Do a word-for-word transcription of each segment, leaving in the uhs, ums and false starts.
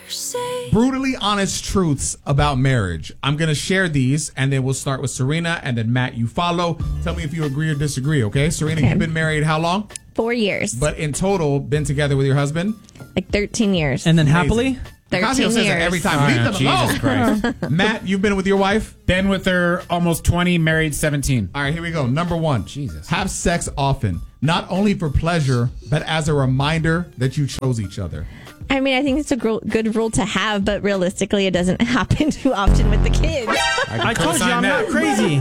Brutally honest truths about marriage. I'm going to share these, and then we'll start with Serena, and then Matt, you follow. Tell me if you agree or disagree, okay? Serena, Okay. you've been married how long? Four years. But in total, been together with your husband? Like thirteen years. And then Amazing. happily? Ocasio says thirteen it years. every time. Oh, Leave yeah, them Jesus alone. Christ. Matt, you've been with your wife? Been with her almost twenty, married seventeen. All right, here we go. Number one. Jesus. Have sex often. Not only for pleasure, but as a reminder that you chose each other. I mean, I think it's a gr- good rule to have, but realistically, it doesn't happen too often with the kids. I told you co-sign I'm that. not crazy.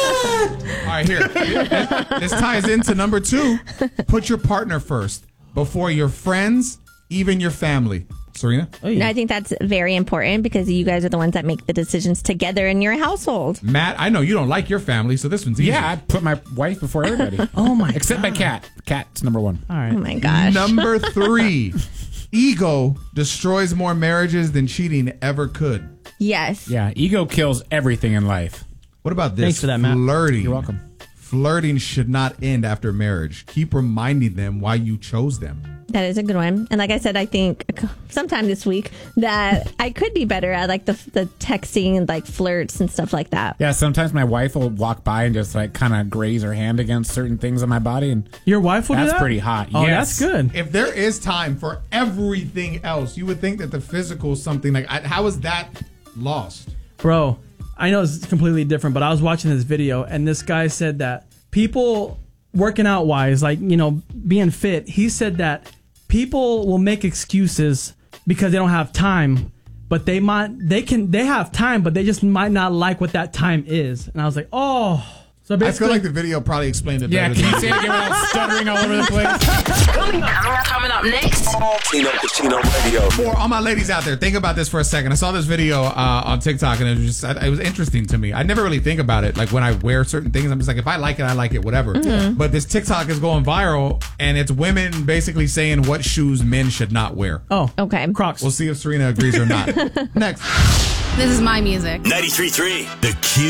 All right, here. This ties into number two. Put your partner first before your friends, even your family. Serena? And I think that's very important because you guys are the ones that make the decisions together in your household. Matt, I know you don't like your family, so this one's easy. Yeah, I put my wife before everybody. Oh, my Except my cat. Cat's number one. All right. Oh my gosh. Number three. Ego destroys more marriages than cheating ever could. Yes. Yeah, ego kills everything in life. What about this? Thanks for that, Matt. Flirting. You're welcome. Flirting should not end after marriage. Keep reminding them why you chose them. That is a good one. And like I said, I think sometime this week that I could be better at like the the texting and like flirts and stuff like that. Yeah, sometimes my wife will walk by and just like kind of graze her hand against certain things on my body, and Your wife will do that's that? pretty hot. Oh, Yes. that's good. If there is time for everything else, you would think that the physical is something like, I- how is that lost? Bro, I know it's completely different, but I was watching this video and this guy said that people working out wise, like, you know, being fit, he said that people will make excuses because they don't have time, but they might, they can, they have time, but they just might not like what that time is. And I was like, oh. So I feel basically, like the video probably explained it Yeah, better can than you say it again without stuttering all over the place? Coming up, coming up next. Tino Cucino Radio. For all my ladies out there, think about this for a second. I saw this video uh, on TikTok, and it was just it was interesting to me. I never really think about it. Like when I wear certain things, I'm just like, if I like it, I like it, whatever. Mm-hmm. But this TikTok is going viral, and it's women basically saying what shoes men should not wear. oh, Okay. Crocs. We'll see if Serena agrees or not. Next. This is my music. ninety-three point three The Q.